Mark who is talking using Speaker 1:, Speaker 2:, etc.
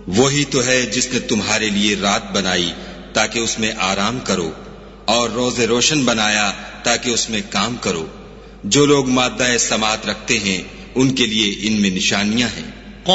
Speaker 1: वही तो है जिसने तुम्हारे लिए रात बनाई ताकि उसमें आराम करो, और रोज़े रोशन बनाया ताकि उसमें काम करो। जो लोग माद्दा समात रखते हैं उनके लिए इनमें निशानियां हैं।